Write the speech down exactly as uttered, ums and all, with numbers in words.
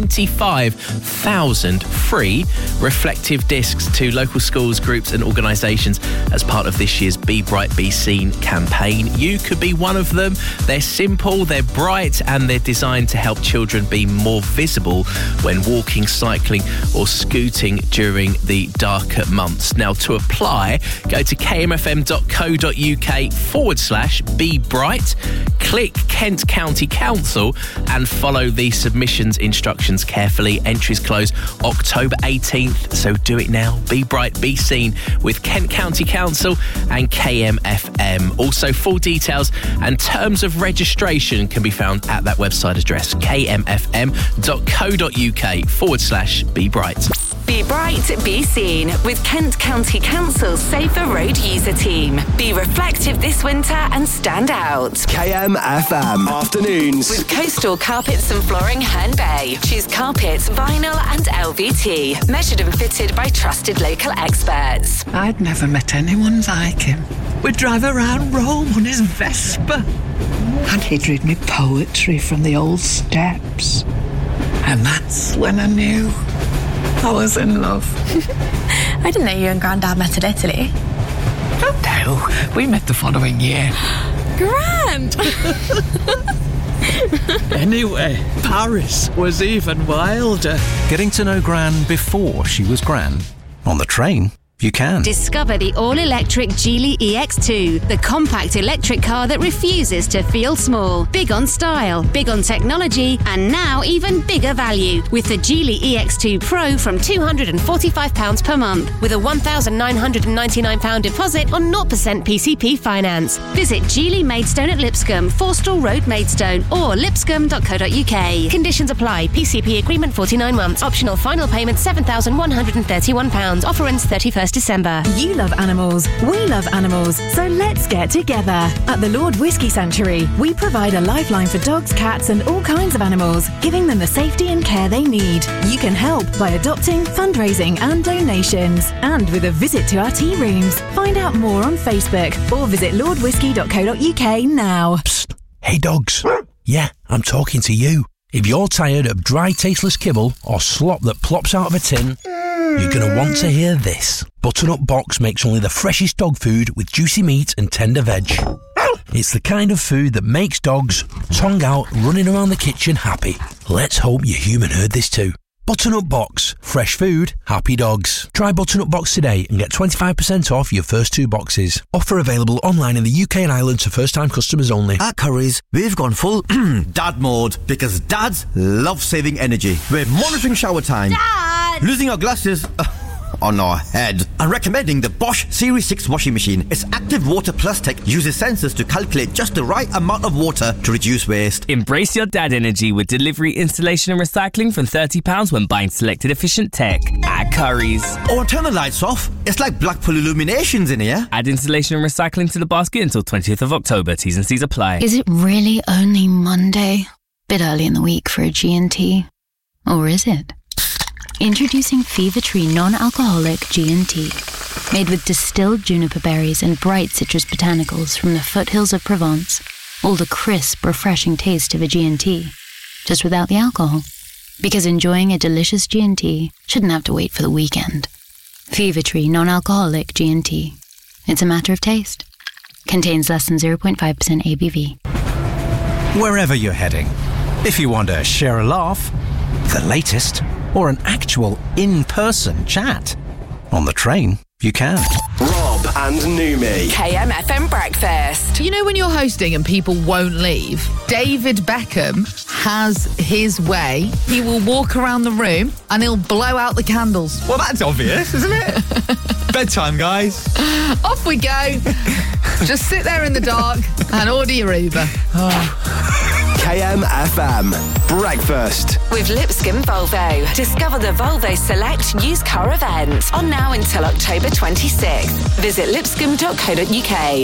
twenty-five thousand free reflective discs to local schools, groups and organisations as part of this year's Be Bright, Be Seen campaign. You could be one of them. They're simple, they're bright and they're designed to help children be more visible when walking, cycling or scooting during the darker months. Now, to apply, go to kmfm.co.uk forward slash Be Bright, click Kent County Council and follow the submissions instructions carefully. Entries close October eighteenth, so do it now. Be Bright, Be Seen with Kent County Council and K M F M. Also, full details and terms of registration can be found at that website address, kmfm.co.uk forward slash Be Bright. Be Bright, Be Seen with Kent County Council's Safer Road User Team. Be reflective this winter and stand out. K M F M Afternoons. With Coastal Carpets and Flooring Herne Bay. Choose carpets, vinyl and L V T. Measured and fitted by trusted local experts. I'd never met anyone like him. We'd drive around Rome on his Vespa. And he'd read me poetry from the old steps. And that's when I knew I was in love. I didn't know you and Grandad met in Italy. Oh no, we met the following year. Grand! Anyway, Paris was even wilder. Getting to know Gran before she was Gran. On the train, you can. Discover the all-electric Geely E X two, the compact electric car that refuses to feel small. Big on style, big on technology, and now even bigger value with the Geely E X two Pro from two hundred forty-five pounds per month with a one thousand nine hundred ninety-nine pounds deposit on zero percent P C P finance. Visit Geely Maidstone at Lipscombe, Forstall Road, Maidstone, or lipscombe dot co dot uk. Conditions apply. P C P agreement forty-nine months. Optional final payment seven thousand one hundred thirty-one pounds. Offer ends thirty-first December. You love animals, we love animals, so let's get together. At the Lord Whisky Sanctuary, we provide a lifeline for dogs, cats and all kinds of animals, giving them the safety and care they need. You can help by adopting, fundraising and donations. And with a visit to our tea rooms. Find out more on Facebook or visit lord whisky dot co dot uk now. Psst. Hey dogs. Yeah, I'm talking to you. If you're tired of dry, tasteless kibble or slop that plops out of a tin, you're going to want to hear this. Butternut Box makes only the freshest dog food with juicy meat and tender veg. It's the kind of food that makes dogs, tongue out, running around the kitchen happy. Let's hope your human heard this too. Butternut Box. Fresh food, happy dogs. Try Butternut Box today and get twenty-five percent off your first two boxes. Offer available online in the U K and Ireland to first-time customers only. At Currys, we've gone full dad mode because dads love saving energy. We're monitoring shower time. Dad! Losing our glasses on our head. And recommending the Bosch Series six washing machine. Its active water plus tech uses sensors to calculate just the right amount of water to reduce waste. Embrace your dad energy with delivery, installation and recycling from thirty pounds when buying selected efficient tech at Currys. Or turn the lights off. It's like Blackpool Illuminations in here. Add installation and recycling to the basket until twentieth of October. T's and C's apply. Is it really only Monday? Bit early in the week for a G and T. Or is it? Introducing Fever Tree non-alcoholic G and T. Made with distilled juniper berries and bright citrus botanicals from the foothills of Provence. All the crisp, refreshing taste of a G and T. Just without the alcohol. Because enjoying a delicious G and T shouldn't have to wait for the weekend. Fever Tree non-alcoholic G and T. It's a matter of taste. Contains less than zero point five percent A B V. Wherever you're heading, if you want to share a laugh, the latest, or an actual in-person chat, on the train, you can. Rob and Numi. K M F M Breakfast. You know when you're hosting and people won't leave? David Beckham has his way. He will walk around the room and he'll blow out the candles. Well, that's obvious, isn't it? Bedtime, guys. Off we go. Just sit there in the dark and order your Uber. Oh. K M F M Breakfast. With Lipscombe Volvo. Discover the Volvo Select used car event. On now until October twenty-sixth. Visit lipscombe dot co dot uk.